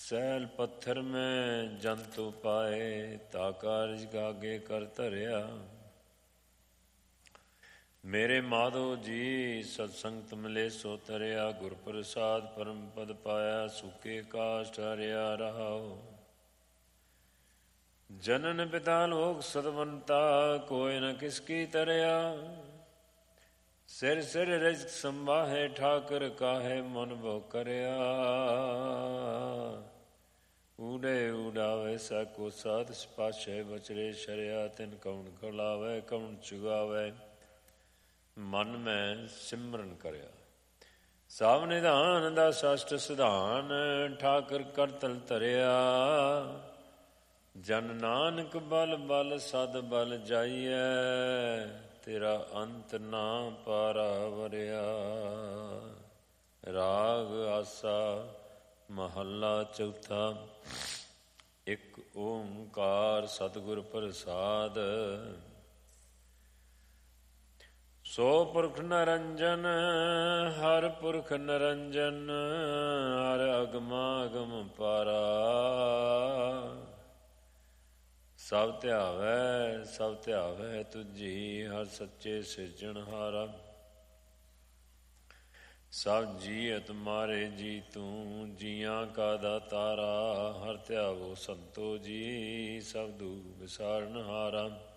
Cell ਪੱਥਰ ਮੈਂ ਜੰਤੂ ਪਾਏ, ਤਾ ਕਾਰਜ ਕਾਗੇ ਕਰ ਧਰਿਆ। ਮੇਰੇ ਮਾਧੋ ਜੀ ਸਤਸੰਗਤ ਮਿਲੇ ਸੋ ਤਰਿਆ, ਗੁਰ ਪ੍ਰਸਾਦ ਪਰਮ ਪਦ ਪਾਇਆ, ਸੁਕੇ ਕਾਸ਼ਟ ਹਰਿਆ ਰਹਾਓ। ਜਨਨ ਪਿਤਾ ਲੋਕ ਸਤਵੰਤਾ, ਕੋਇ ਨ ਕਿਸ ਕੀ ਤਰਿਆ। ਸਿਰ ਸਿਰ ਰਿਜਕ ਸੰਭਾਹੇ, ਠਾਕਰ ਕਾਹੇ ਮਨ ਭੋ ਕਰਿਆ। ਊੜੇ ਊਡਾਵੇ ਸੈਕੋ ਸਾਧ, ਸਿਪਾਸ਼ੇ ਬਚਰੇ ਸ਼ਰਿਆ। ਤਿਨ ਕਉਣ ਖਲਾਵੇ ਕਉਣ ਚੁਗਾਵੇ, ਮਨ ਮੈਂ ਸਿਮਰਨ ਕਰਿਆ। ਸਭ ਨਿਧਾਨ ਦਾ ਸਸ਼ਟ ਸਿਧਾਨ, ਠਾਕਰ ਕਰਤਲ ਧਰਿਆ। ਜਨ ਨਾਨਕ ਬਲ ਬਲ ਸਦ ਬਲ ਜਾਈਐ, ਤੇਰਾ ਅੰਤ ਨਾ ਪਾਰਾ ਵਰਿਆ। ਰਾਗ ਆਸਾ ਮਹੱਲਾ ਚੌਥਾ। ਇੱਕ ਓਂਕਾਰ ਸਤਿਗੁਰ ਪ੍ਰਸਾਦ। ਸੋ ਪੁਰਖ ਨਰੰਜਨ ਹਰ ਪੁਰਖ ਨਰੰਜਨ, ਹਰ ਅਗਮਾਗਮ ਪਾਰਾ। ਸਭ ਧਿਆਵੈ ਤੁਝੀ, ਹਰ ਸੱਚੇ ਸਿਰਜਣਹਾਰਾ। ਸਭ ਜੀ ਤੁਮਾਰੇ ਜੀ ਤੂੰ, ਜੀਆਂ ਕਾ ਦਾਤਾਰਾ। ਹਰ ਧਿਆਵੋ ਸੰਤੋ ਜੀ, ਸਭ ਦੁਖ ਵਿਸਾਰਨਹਾਰਾ।